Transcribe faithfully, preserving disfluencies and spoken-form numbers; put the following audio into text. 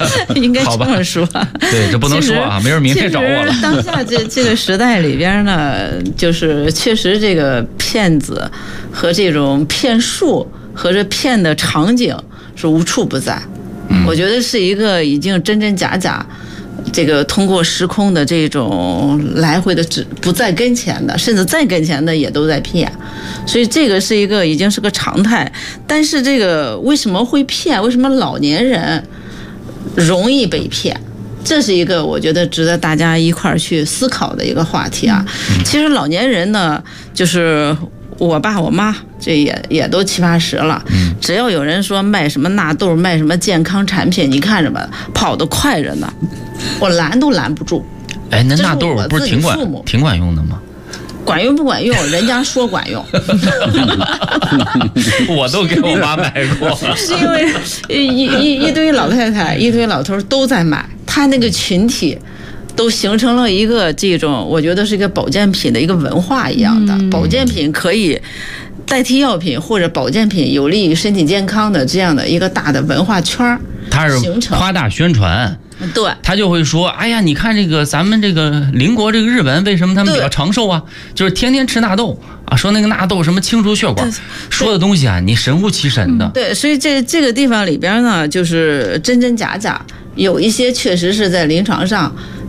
应该这么说。 对，这不能说啊，没人明天找我了。 当下这这个时代里边呢，就是确实这个骗子和这种骗术和这骗的场景是无处不在。嗯、我觉得是一个已经真真假假。这个通过时空的这种来回的只不在跟前的，甚至在跟前的也都在骗，所以这个是一个已经是个常态。但是这个为什么会骗？为什么老年人容易被骗？这是一个我觉得值得大家一块儿去思考的一个话题啊。其实老年人呢，就是我爸我妈这也也都七八十了，只要有人说卖什么纳豆，卖什么健康产品，你看着吧，跑得快着呢。我拦都拦不住。 哎，那纳豆不是挺管挺管用的吗？ 管用不管用？人家说管用。 我都给我妈买过。 是因为一一一堆老太太、一堆老头都在买，他那个群体都形成了一个这种，我觉得是一个保健品的一个文化一样的。嗯、保健品可以代替药品，或者保健品有利于身体健康的这样的一个大的文化圈儿， 它是夸大宣传。 对， 他就会说，哎呀，你看这个咱们这个邻国这个日本为什么他们比较长寿啊？就是天天吃纳豆啊，说那个纳豆什么清除血管，说的东西啊，你神乎其神的。 对，所以这这个地方里边呢，就是真真假假，有一些确实是在临床上